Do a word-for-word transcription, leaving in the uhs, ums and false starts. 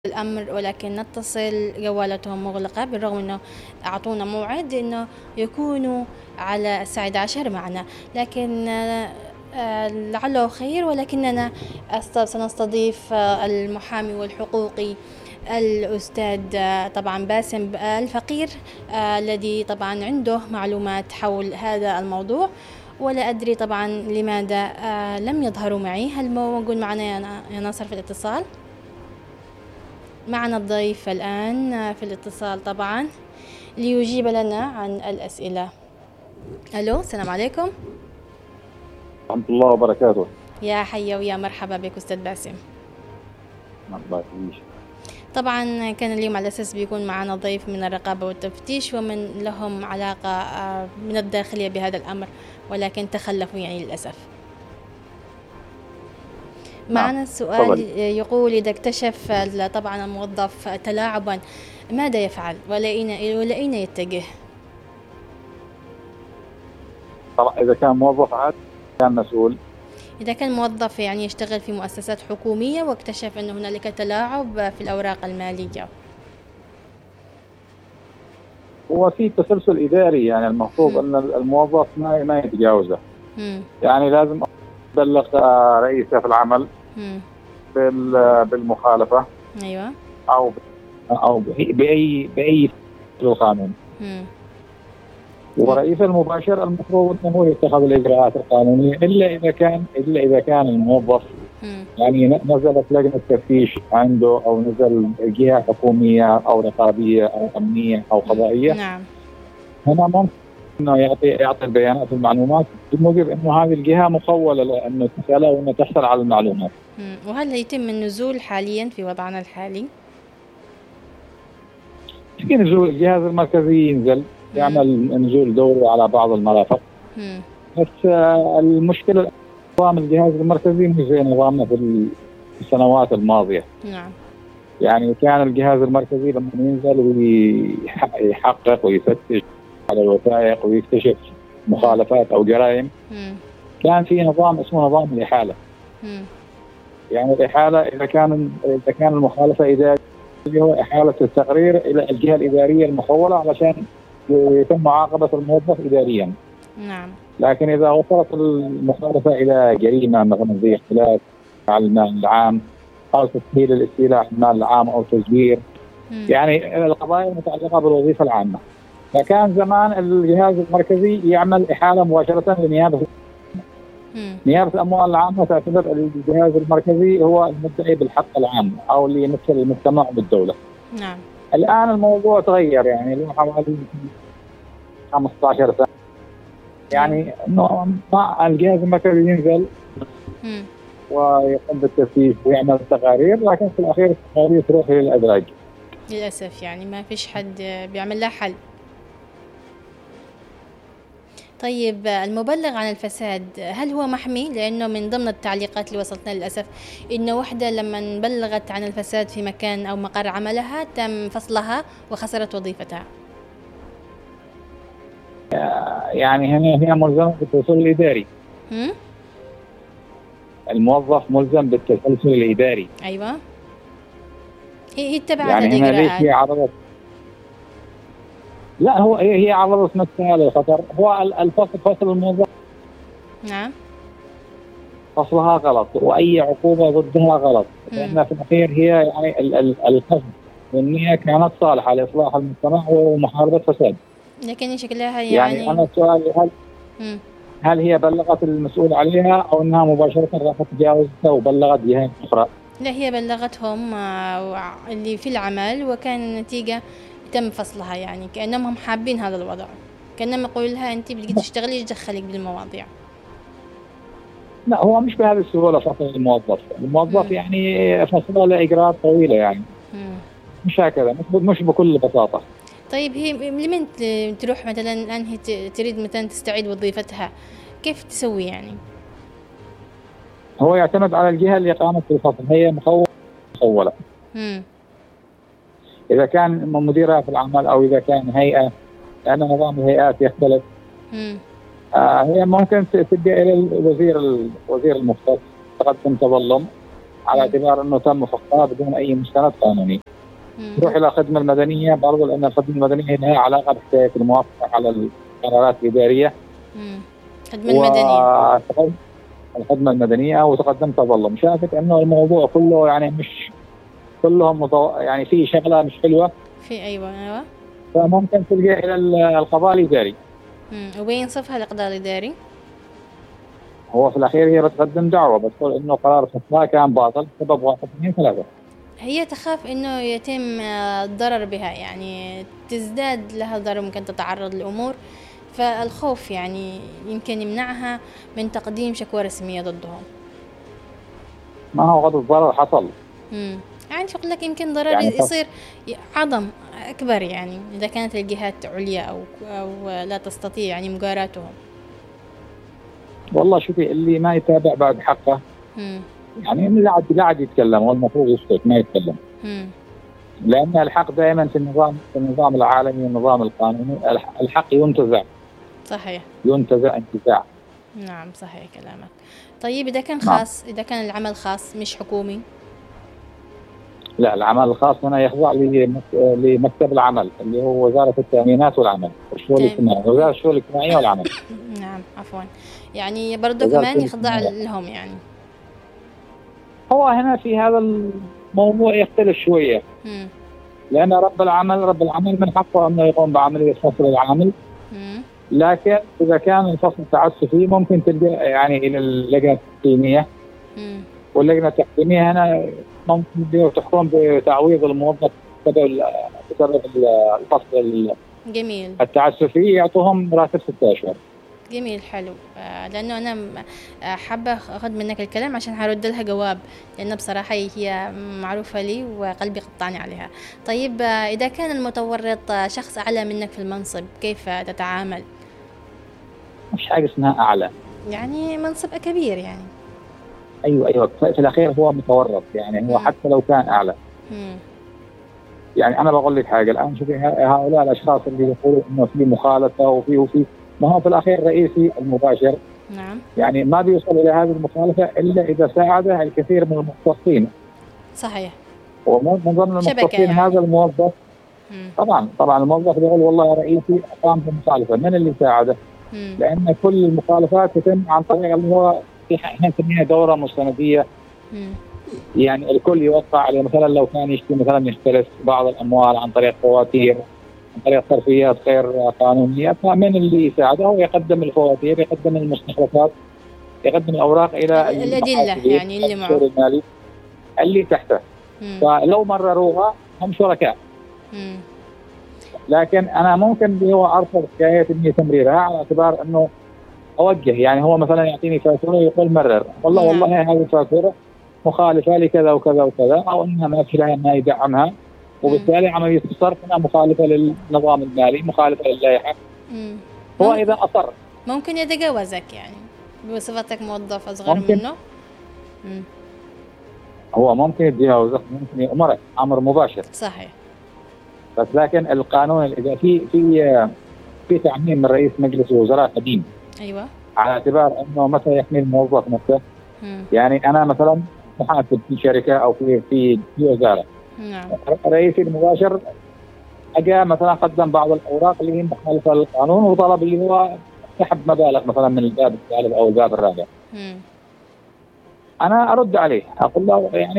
الأمر، ولكن نتصل جوالاتهم مغلقة بالرغم أنه أعطونا موعد أنه يكونوا على الساعة الحادية عشر معنا، لكن آه، لعله خير. ولكننا أست- سنستضيف آه، المحامي والحقوقي الأستاذ آه، طبعا باسم الفقير، آه، الذي طبعا عنده معلومات حول هذا الموضوع. ولا أدري طبعا لماذا آه، لم يظهروا معي. هل موجود معنا يا نا- يا ناصر في الاتصال؟ معنا الضيف الآن في الاتصال طبعا ليجيب لنا عن الأسئلة. ألو، السلام عليكم. ورحمة الله وبركاته. يا حيا ويا مرحبا بك أستاذ باسم. الله يعيش. طبعا كان اليوم على أساس بيكون معنا ضيف من الرقابة والتفتيش ومن لهم علاقة آه، من الداخلية بهذا الأمر، ولكن تخلفوا يعني للأسف. نعم، معنا السؤال تفضل. يقول: إذا اكتشف طبعا الموظف تلاعبا ماذا يفعل ولأين ولأين يتجه؟ طبعا إذا كان موظف عادي كان مسؤول. إذا كان موظف يعني يشتغل في مؤسسات حكومية واكتشف أن هنالك تلاعب في الأوراق المالية. هو في تسلسل إداري، يعني المفروض أن الموظف ما ما يتجاوزه. مم. يعني لازم يبلغ آه، رئيسه في العمل مم. بال- بالمخالفة أيوة. أو أو بأي بأي بأي قانون. مم. ورئيس المباشر المفروض أنه هو يتخذ الإجراءات القانونية، إلا إذا كان إلا إذا كان الموظف مم. يعني نزلت لجنة تفتيش عنده، أو نزل جهة حكومية أو رقابية أو أمنية أو قضائية. نعم. هنا ممكن إنه يعطي يعطي البيانات والمعلومات بموجب إنه هذه الجهة مخولة لأنه تسألها وإنه تحصل على المعلومات. مم. وهل يتم النزول حاليا في وضعنا الحالي؟ في نزول الجهاز المركزي ينزل يعمل نزول دوري على بعض المرافق. مم. بس آه، المشكلة نظام الجهاز المركزي مش زي نظامنا في السنوات الماضية. نعم. يعني كان الجهاز المركزي لما ينزل ويحقق ويفتش على الوثائق ويكتشف مخالفات أو جرائم، مم. كان في نظام اسمه نظام الإحالة. مم. يعني الإحالة إذا كان إذا كان المخالفة إدارية، هو إحالة التقرير إلى الجهة الإدارية المخولة علشان يتم معاقبة الموظف إداريا. نعم. لكن إذا وصلت المخالفة إلى جريمة مثلا زي اختلاف على المال العام أو تسهيل الاستيلاء على المال العام أو تزوير، مم. يعني القضايا المتعلقة بالوظيفة العامة، فكان زمان الجهاز المركزي يعمل إحالة مباشرة لنيابة مم. نيابة الأموال العامة. تعتبر الجهاز المركزي هو المدعي بالحق العام أو اللي يمثل المجتمع بالدولة. نعم. الآن الموضوع تغير، يعني له حوالي خمسة عشر سنة، يعني إنه ما الجهاز المركزي ينزل مم. ويقوم بالتفتيش ويعمل تقارير، لكن في الأخير التقارير تروح إلى الأدراج. للأسف يعني ما فيش حد بيعمل لها حل. طيب المبلغ عن الفساد هل هو محمي؟ لأنه من ضمن التعليقات اللي وصلتنا للأسف إنه وحدة لما بلغت عن الفساد في مكان أو مقر عملها تم فصلها وخسرت وظيفتها. يعني هنا هي ملزمة بالتسلسل الإداري. هم؟ الموظف ملزم بالتسلسل الإداري. أيوة، هي هي اتبعت يعني هنا ليش الإجراءات. هي عرضت؟ لا، هو هي هي عرضت نفسها للخطر. هو الفصل فصل الموظف نعم. فصلها غلط، واي عقوبه ضدها غلط، لان في الاخير هي يعني ال- ال- القصد والنيه كانت صالحه لاصلاح المجتمع ومحاربه فساد. لكن شكلها يعني, يعني انا سؤالي، هل مم. هل هي بلغت المسؤول عليها او انها مباشره راحت تجاوزتها وبلغت جهات اخرى؟ لا، هي بلغتهم آه، اللي في العمل، وكان النتيجة تم فصلها، يعني كأنهم هم حابين هذا الوضع، كأنهم يقولوا لها أنت بدك تشتغلي ايش دخلك بالمواضيع. لا، هو مش بهذه السهوله فصل الموظف. الموظف مم. يعني فصله لاجراءات طويله، يعني مم. مش هكذا، مش مش بكل بساطه. طيب هي لمن ت- تروح مثلا الآن هي ت- تريد مثلا تستعيد وظيفتها، كيف تسوي يعني؟ هو يعتمد على الجهه اللي قامت بالفصل، هي مخوله مخوله. مم. إذا كان مديرها في العمل أو إذا كان هيئة، لأن نظام الهيئات يختلف. مم. آه هي ممكن تلجأ إلى الوزير الوزير المختص، تقدم تظلم على اعتبار أنه تم فحصها بدون أي مستند قانوني. تروح إلى الخدمة المدنية برضو، لأن الخدمة المدنية لها علاقة بحكاية الموافقة على القرارات الإدارية. الخدمة المدنية الخدمة المدنية وتقدم تظلم، شافت أنه الموضوع كله يعني مش كلهم مضو... يعني في شغلة مش حلوة في أيوة أيوة فممكن تلجأ إلى القضاء الإداري. وين صفها القضاء الإداري؟ هو في الأخير هي بتقدم دعوة بتقول إنه قرار فصلها كان باطل بسبب واحد اثنين ثلاثة. هي تخاف إنه يتم الضرر بها، يعني تزداد لها ضرر، ممكن تتعرض لأمور، فالخوف يعني يمكن يمنعها من تقديم شكوى رسمية ضدهم. ما هو قد الضرر حصل. امم يعني يقول لك يمكن ضرر يعني يصير عظم أكبر، يعني إذا كانت الجهات عليا أو أو لا تستطيع يعني مجاراتهم. والله شوفي، اللي ما يتابع بعد حقه مم. يعني اللي قاعد قاعد يتكلم والمفروض يسكت ما يتكلم. مم. لأن الحق دائما في النظام في النظام العالمي والنظام القانوني الحق ينتزع. صحيح. ينتزع انتزاع. نعم صحيح كلامك. طيب إذا كان خاص، نعم. إذا كان العمل خاص مش حكومي؟ لا، العمل الخاص هنا يخضع لمكتب العمل اللي هو وزارة التأمينات والعمل والشؤون الاجتماعية، وزارة الشؤون الاجتماعية والعمل. نعم عفوا، يعني برضو كمان يخضع لهم يعني. هو هنا في هذا الموضوع يختلف شوية. مم. لأن رب العمل رب العمل من حقه أنه يقوم بعملية فصل العمل. مم. لكن إذا كان الفصل تعسفي ممكن تلجأ يعني إلى اللجنة التحكيمية. واللجنة التحكيمية هنا ممكن تحكم بتعويض الموظف بسبب بسبب الفصل جميل التعسفي، يعطوهم راتب ستة أشهر. جميل حلو. آه لأنه أنا حابة أخذ منك الكلام عشان هرد لها جواب، لأنه بصراحة هي معروفة لي وقلبي قطعني عليها. طيب آه إذا كان المتورط شخص أعلى منك في المنصب كيف تتعامل؟ مش حاجة اسمها أعلى، يعني منصب كبير يعني. أيوة أيوة في الأخير هو متورط، يعني هو مم. حتى لو كان أعلى. مم. يعني أنا بقول لك حاجة الآن، شوفي هؤلاء الأشخاص اللي يقولوا إنه في مخالفة وفي وفي ما هو في الأخير رئيسي المباشر. نعم. يعني ما بيوصل إلى هذه المخالفة إلا إذا ساعده الكثير من المختصين. صحيح. ومن ضمن المختصين يعني. هذا الموظف. مم. طبعا طبعا الموظف بيقول والله يا رئيسي قام بمخالفة، من اللي ساعده؟ مم. لأن كل المخالفات تتم عن طريق اللي هو احنا نسميها دورة مستندية. مم. يعني الكل يوقع عليه، مثلا لو كان يشتري مثلا يختلس بعض الأموال عن طريق فواتير، عن طريق صرفيات غير قانونية، فمن اللي يساعده يقدم الفواتير، يقدم المستخلصات، يقدم الأوراق إلى الأدلة يعني اللي معه المالي اللي تحته. مم. فلو مرروها هم شركاء. مم. لكن أنا ممكن هو أرفض حكاية إني تمريرها على اعتبار إنه أوجه، يعني هو مثلا يعطيني فاتورة يقول مرر، والله نعم. والله هذه الفاتورة مخالفة لكذا وكذا وكذا، أو إنها ما في لها ما يدعمها، وبالتالي عملية الصرف هنا مخالفة للنظام المالي، مخالفة للائحة. هو إذا أصر ممكن يتجاوزك يعني بصفتك موظف أصغر ممكن. منه. مم. هو ممكن يتجاوزك، ممكن يأمرك أمر مباشر. صحيح. بس لكن القانون إذا في في في تعميم من رئيس مجلس الوزراء قديم. أيوة. على اعتبار إنه متى يحمي الموظف نفسه. مم. يعني أنا مثلا محاسب في شركة أو في في في وزارة. نعم. رئيسي المباشر أجا مثلا قدم بعض الأوراق اللي هي مخالفة للقانون وطلب اللي هو سحب مبالغ مثلا من الباب الثالث أو الباب الرابع. مم. أنا أرد عليه أقول له يعني